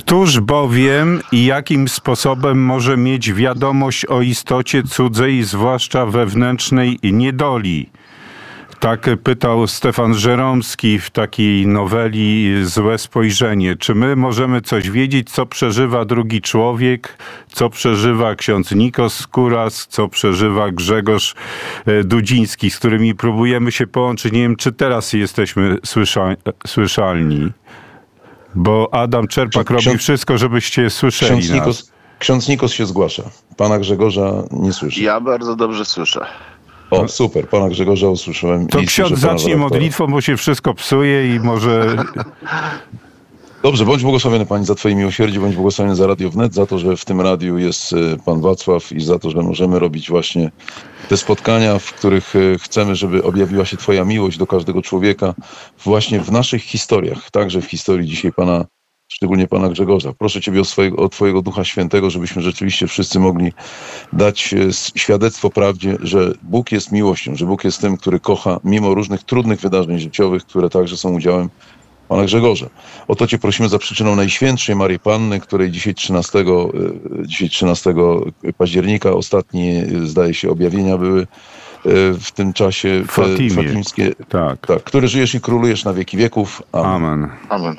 Któż bowiem i jakim sposobem może mieć wiadomość o istocie cudzej, zwłaszcza wewnętrznej niedoli? Tak pytał Stefan Żeromski w takiej noweli Złe spojrzenie. Czy my możemy coś wiedzieć, co przeżywa drugi człowiek, co przeżywa ksiądz Nikos Skóras, co przeżywa Grzegorz Dudziński, z którymi próbujemy się połączyć? Nie wiem, czy teraz jesteśmy słyszalni. Bo Adam Czerpak robi wszystko, żebyście słyszeli nas. Ksiądz Nikos się zgłasza. Pana Grzegorza nie słyszę. Ja bardzo dobrze słyszę. O, super. Pana Grzegorza usłyszałem. To ksiądz zacznie modlitwą, bo się wszystko psuje i może... Dobrze, bądź błogosławiony Pani za Twoje miłosierdzie, bądź błogosławiony za Radio Wnet, za to, że w tym radiu jest Pan Wacław i za to, że możemy robić właśnie te spotkania, w których chcemy, żeby objawiła się Twoja miłość do każdego człowieka właśnie w naszych historiach, także w historii dzisiaj Pana, szczególnie Pana Grzegorza. Proszę Ciebie o Twojego Ducha Świętego, żebyśmy rzeczywiście wszyscy mogli dać świadectwo prawdzie, że Bóg jest miłością, że Bóg jest tym, który kocha mimo różnych trudnych wydarzeń życiowych, które także są udziałem Pana Grzegorza. O to Cię prosimy za przyczyną Najświętszej Maryi Panny, której dzisiaj 13 października ostatnie, zdaje się, objawienia były w tym czasie fatimskie. Tak, który żyjesz i królujesz na wieki wieków. Amen. Amen.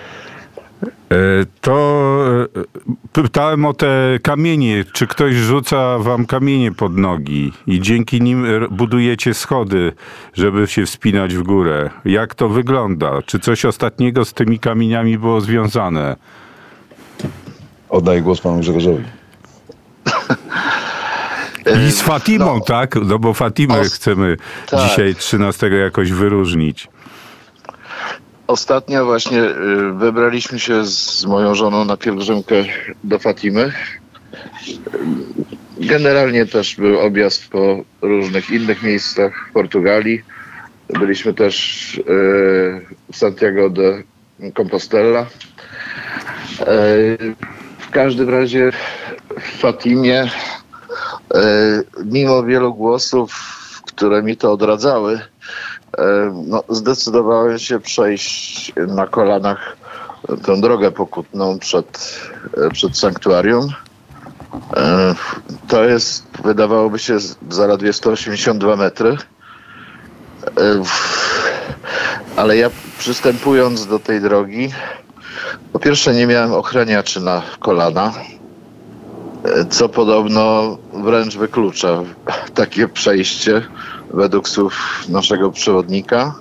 To pytałem o te kamienie. Czy ktoś rzuca wam kamienie pod nogi i dzięki nim budujecie schody, żeby się wspinać w górę? Jak to wygląda? Czy coś ostatniego z tymi kamieniami było związane? Oddaję głos panu Grzegorzowi. I z Fatimą, tak? No bo Fatimę chcemy dzisiaj 13 jakoś wyróżnić. Ostatnio właśnie wybraliśmy się z moją żoną na pielgrzymkę do Fatimy. Generalnie też był objazd po różnych innych miejscach w Portugalii. Byliśmy też w Santiago de Compostela. W każdym razie w Fatimie, mimo wielu głosów, które mi to odradzały, zdecydowałem się przejść na kolanach tę drogę pokutną przed sanktuarium. To jest, wydawałoby się, zaledwie 182 metry. Ale ja przystępując do tej drogi, po pierwsze nie miałem ochraniaczy na kolana, co podobno wręcz wyklucza takie przejście według słów naszego przewodnika.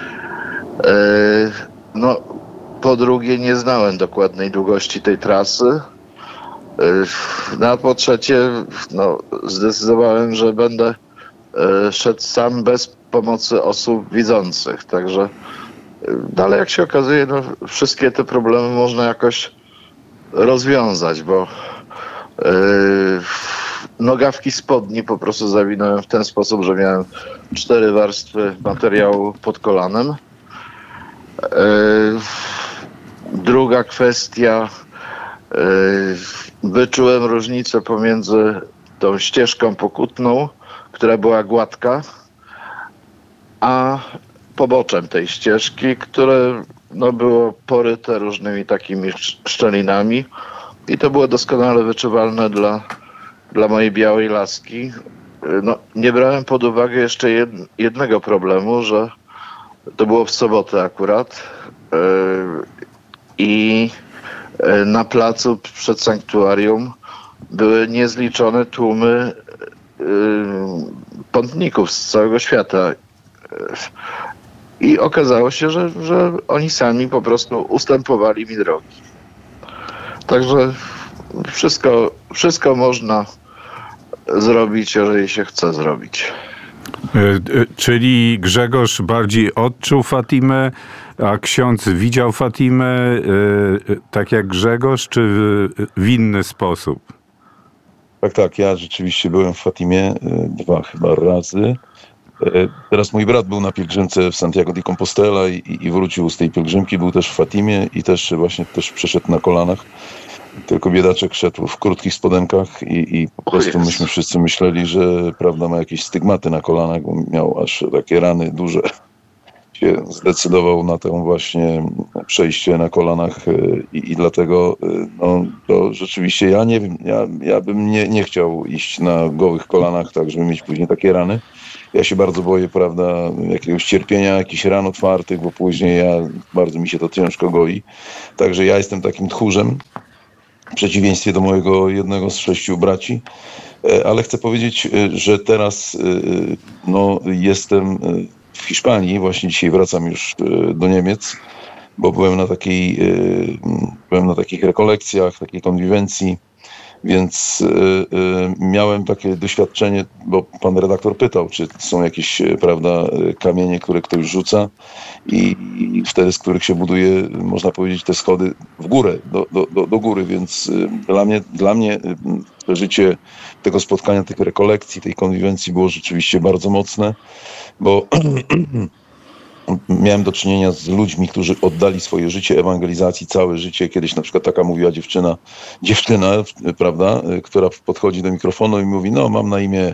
Po drugie nie znałem dokładnej długości tej trasy. A po trzecie zdecydowałem, że będę szedł sam bez pomocy osób widzących. Także dalej, jak się okazuje, wszystkie te problemy można jakoś rozwiązać, bo nogawki spodni po prostu zawinąłem w ten sposób, że miałem 4 warstwy materiału pod kolanem. Druga kwestia, wyczułem różnicę pomiędzy tą ścieżką pokutną, która była gładka, a poboczem tej ścieżki, które było poryte różnymi takimi szczelinami i to było doskonale wyczuwalne dla mojej białej laski. Nie brałem pod uwagę jeszcze jednego problemu, że to było w sobotę akurat i na placu przed sanktuarium były niezliczone tłumy pątników z całego świata. I okazało się, że oni sami po prostu ustępowali mi drogi. Także wszystko można zrobić, jeżeli się chce zrobić. Czyli Grzegorz bardziej odczuł Fatimę, a ksiądz widział Fatimę tak jak Grzegorz, czy w inny sposób? Tak. Ja rzeczywiście byłem w Fatimie 2 chyba razy. Teraz mój brat był na pielgrzymce w Santiago de Compostela i wrócił z tej pielgrzymki. Był też w Fatimie i też przeszedł na kolanach. Tylko biedaczek szedł w krótkich spodenkach i po prostu myśmy wszyscy myśleli, że prawda ma jakieś stygmaty na kolanach, bo miał aż takie rany duże. się zdecydował na tę właśnie przejście na kolanach i dlatego no, to rzeczywiście ja nie wiem, ja bym nie chciał iść na gołych kolanach, tak żeby mieć później takie rany. Ja się bardzo boję, prawda, jakiegoś cierpienia, jakichś ran otwartych, bo później bardzo mi się to ciężko goi. Także ja jestem takim tchórzem, w przeciwieństwie do mojego jednego z 6 braci. Ale chcę powiedzieć, że teraz no, jestem w Hiszpanii, właśnie dzisiaj wracam już do Niemiec, bo byłem na takich rekolekcjach, takiej konwiwencji, więc miałem takie doświadczenie, bo pan redaktor pytał, czy są jakieś, prawda, kamienie, które ktoś rzuca i wtedy z których się buduje, można powiedzieć, te schody w górę, do góry, więc dla mnie przeżycie tego spotkania, tych rekolekcji, tej konwiwencji było rzeczywiście bardzo mocne, bo miałem do czynienia z ludźmi, którzy oddali swoje życie ewangelizacji, całe życie. Kiedyś na przykład taka mówiła dziewczyna, prawda, która podchodzi do mikrofonu i mówi, no mam na imię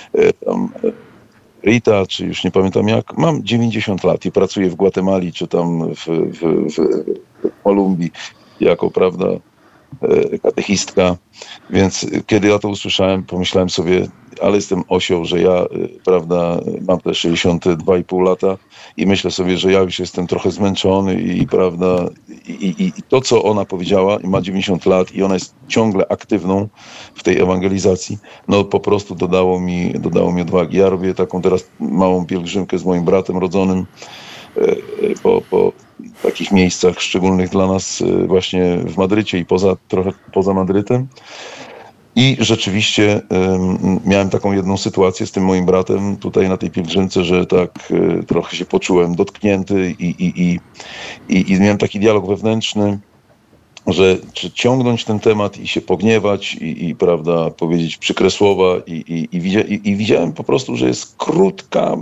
Rita, czy już nie pamiętam jak, mam 90 lat i pracuję w Gwatemali, czy tam w Kolumbii jako, prawda, katechistka, więc kiedy ja to usłyszałem, pomyślałem sobie, ale jestem osioł, że ja, prawda, mam te 62,5 lata i myślę sobie, że ja już jestem trochę zmęczony i prawda, i to, co ona powiedziała, ma 90 lat i ona jest ciągle aktywną w tej ewangelizacji, no po prostu dodało mi odwagi. Ja robię taką teraz małą pielgrzymkę z moim bratem rodzonym po takich miejscach szczególnych dla nas właśnie w Madrycie i trochę poza Madrytem. I rzeczywiście miałem taką jedną sytuację z tym moim bratem tutaj na tej pielgrzymce, że tak trochę się poczułem dotknięty i miałem taki dialog wewnętrzny, że czy ciągnąć ten temat i się pogniewać i prawda, powiedzieć przykre słowa i widziałem po prostu, że jest krótka.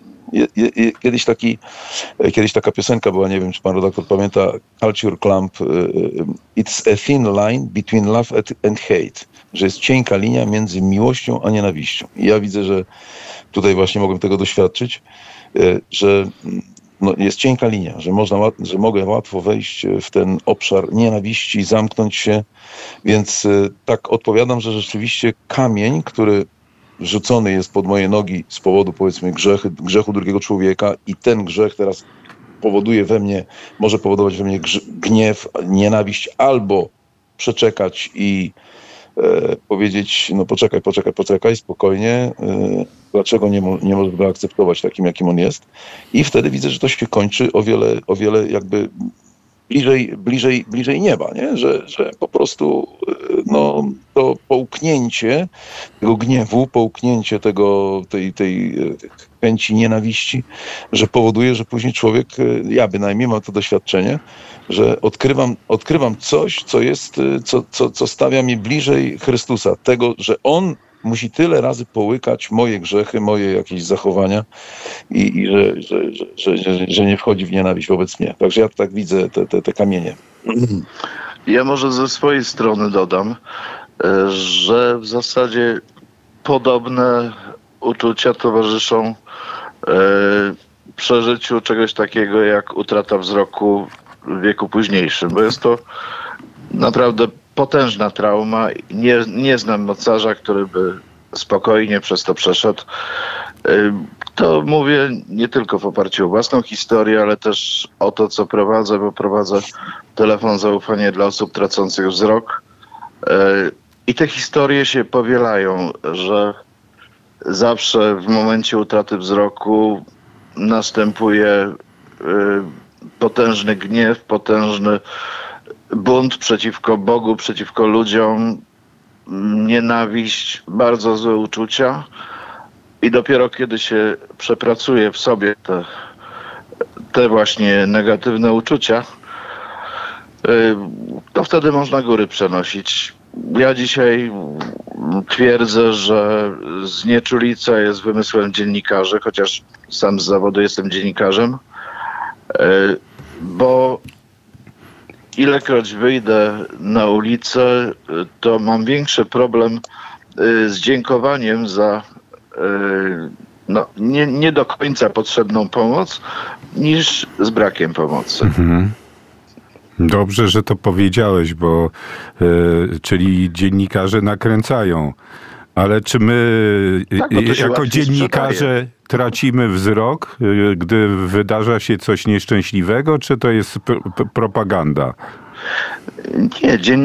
Kiedyś taka piosenka była, nie wiem, czy pan redaktor pamięta, Culture Clump, it's a thin line between love and hate, że jest cienka linia między miłością a nienawiścią. I ja widzę, że tutaj właśnie mogłem tego doświadczyć, że no, jest cienka linia, że mogę łatwo wejść w ten obszar nienawiści, zamknąć się, więc tak odpowiadam, że rzeczywiście kamień, który rzucony jest pod moje nogi z powodu, powiedzmy, grzechu drugiego człowieka i ten grzech teraz może powodować we mnie gniew, nienawiść, albo przeczekać i powiedzieć, no poczekaj, spokojnie, dlaczego nie możesz go akceptować takim, jakim on jest. I wtedy widzę, że to się kończy o wiele jakby bliżej nieba, nie? Że po prostu no, to połknięcie tego gniewu, połknięcie tej chęci nienawiści, że powoduje, że później człowiek, ja bynajmniej mam to doświadczenie, że odkrywam coś, co stawia mnie bliżej Chrystusa, tego, że On musi tyle razy połykać moje grzechy, moje jakieś zachowania i że nie wchodzi w nienawiść wobec mnie. Także ja tak widzę te kamienie. Ja może ze swojej strony dodam, że w zasadzie podobne uczucia towarzyszą przeżyciu czegoś takiego jak utrata wzroku w wieku późniejszym, bo jest to naprawdę potężna trauma. Nie znam mocarza, który by spokojnie przez to przeszedł. To mówię nie tylko w oparciu o własną historię, ale też o to, co prowadzę, bo prowadzę telefon zaufania dla osób tracących wzrok. I te historie się powielają, że zawsze w momencie utraty wzroku następuje potężny gniew, potężny bunt przeciwko Bogu, przeciwko ludziom, nienawiść, bardzo złe uczucia. I dopiero kiedy się przepracuje w sobie te właśnie negatywne uczucia, to wtedy można góry przenosić. Ja dzisiaj twierdzę, że znieczulica jest wymysłem dziennikarzy, chociaż sam z zawodu jestem dziennikarzem, bo ilekroć wyjdę na ulicę, to mam większy problem z dziękowaniem za nie do końca potrzebną pomoc, niż z brakiem pomocy. Dobrze, że to powiedziałeś, bo czyli dziennikarze nakręcają. Ale czy my jako dziennikarze tracimy wzrok, gdy wydarza się coś nieszczęśliwego, czy to jest propaganda? Nie,